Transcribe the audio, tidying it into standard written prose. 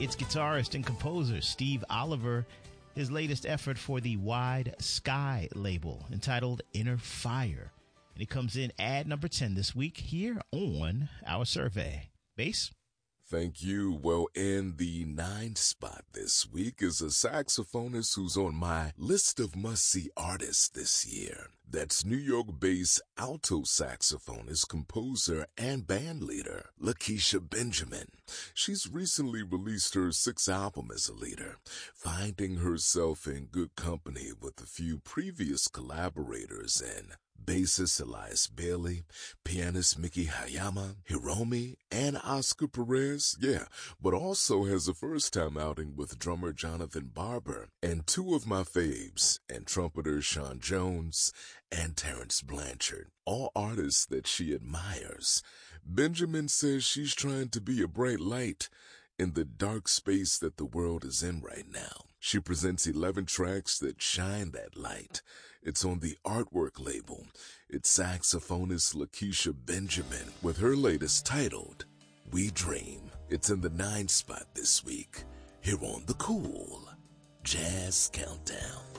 It's guitarist and composer Steve Oliver, his latest effort for the Wide Sky label entitled Inner Fire. And it comes in at number 10 this week here on our survey. Bass? Thank you. Well, in the 9th spot this week is a saxophonist who's on my list of must-see artists this year. That's New York-based alto saxophonist, composer, and bandleader, Lakecia Benjamin. She's recently released her 6th album as a leader, finding herself in good company with a few previous collaborators and bassist Elias Bailey, pianist Miki Hayama, Hiromi, and Oscar Perez, but also has a first-time outing with drummer Jonathan Barber, and 2 of my faves, and trumpeter Sean Jones and Terrence Blanchard, all artists that she admires. Benjamin says she's trying to be a bright light in the dark space that the world is in right now. She presents 11 tracks that shine that light. It's on the Artwork label. It's saxophonist Lakecia Benjamin with her latest titled We Dream. It's in the 9th spot this week here on the Cool Jazz Countdown.